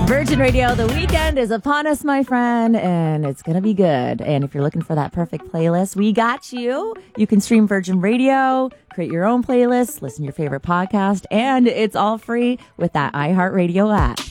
Virgin Radio, the weekend is upon us, my friend, and it's going to be good. And if you're looking for that perfect playlist, we got you. You can stream Virgin Radio, create your own playlist, listen to your favorite podcast, and it's all free with that iHeartRadio app.